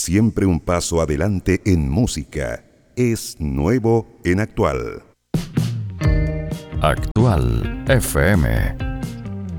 Siempre un paso adelante en música. Es nuevo en Actual. Actual FM